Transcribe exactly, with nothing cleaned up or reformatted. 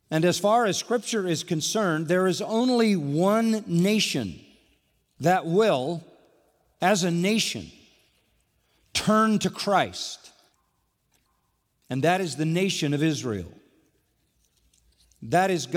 And as far as Scripture is concerned, there is only one nation that will, as a nation, turn to Christ. And that is the nation of Israel. That is